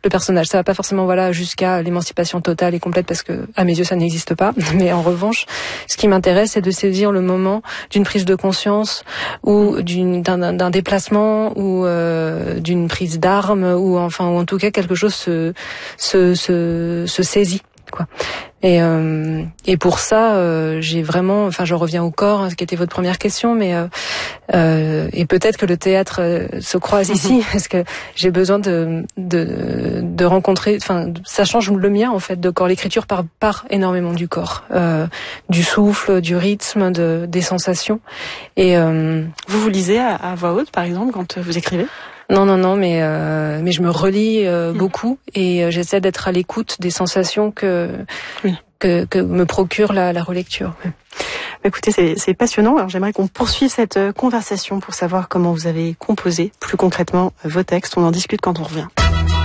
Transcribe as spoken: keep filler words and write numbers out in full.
le personnage. Ça va pas forcément voilà jusqu'à l'émancipation totale et complète parce que à mes yeux ça n'existe pas. Mais en revanche, ce qui m'intéresse, c'est de saisir le moment d'une prise de conscience ou d'une d'un, d'un déplacement ou euh, d'une prise d'arme ou enfin ou en tout cas quelque chose se se se, se saisit quoi. Et euh, et pour ça, euh, j'ai vraiment, enfin, je reviens au corps, ce qui était votre première question, mais euh, euh, et peut-être que le théâtre euh, se croise ici, parce que j'ai besoin de de de rencontrer, enfin, ça change le mien en fait de corps. L'écriture part part énormément du corps, euh, du souffle, du rythme, de des sensations. Et euh, vous vous lisez à, à voix haute, par exemple, quand vous écrivez? Non, non, non, mais euh, mais je me relis euh, mmh. beaucoup et euh, j'essaie d'être à l'écoute des sensations que oui. que, que me procure la, la relecture. Oui. Écoutez, c'est, c'est passionnant. Alors j'aimerais qu'on poursuive cette conversation pour savoir comment vous avez composé plus concrètement vos textes. On en discute quand on revient.